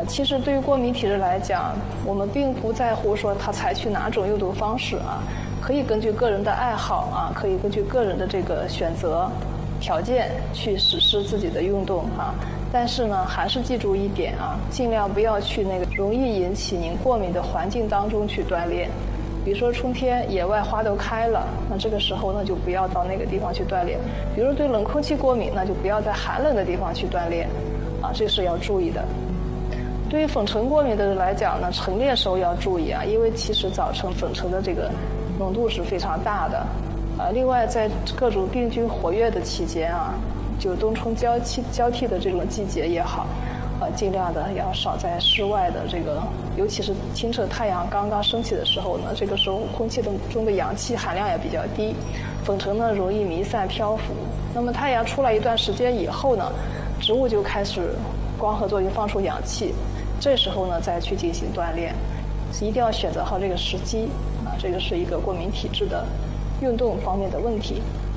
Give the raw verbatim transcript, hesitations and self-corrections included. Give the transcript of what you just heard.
其实对于过敏体质来讲，我们并不在乎说他采取哪种运动方式啊，可以根据个人的爱好啊，可以根据个人的这个选择条件去实施自己的运动啊。但是呢，还是记住一点啊，尽量不要去那个容易引起您过敏的环境当中去锻炼。比如说春天野外花都开了，那这个时候呢就不要到那个地方去锻炼。比如对冷空气过敏，那就不要在寒冷的地方去锻炼，啊，这是要注意的。对于粉尘过敏的人来讲呢，晨练时候要注意啊，因为其实早晨粉尘的这个浓度是非常大的，啊，另外在各种病菌活跃的期间啊，就冬春交替交替的这种季节也好。呃，尽量的要少在室外的这个，尤其是清晨太阳刚刚升起的时候呢，这个时候空气中的氧气含量也比较低，粉尘呢容易弥散漂浮。那么太阳出来一段时间以后呢，植物就开始光合作用放出氧气，这时候呢再去进行锻炼，一定要选择好这个时机啊，这个是一个过敏体质的运动方面的问题。